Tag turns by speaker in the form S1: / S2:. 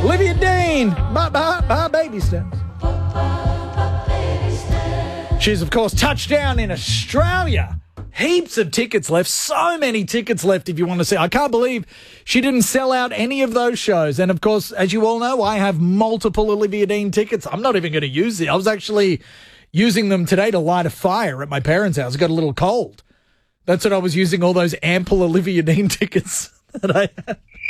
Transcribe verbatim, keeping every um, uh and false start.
S1: Olivia Dean, bye bye bye baby steps. She's, of course, touchdown in Australia. Heaps of tickets left. So many tickets left if you want to see. I can't believe she didn't sell out any of those shows. And, of course, as you all know, I have multiple Olivia Dean tickets. I'm not even going to use it. I was actually using them today to light a fire at my parents' house. It got a little cold. That's what I was using all those ample Olivia Dean tickets that I had.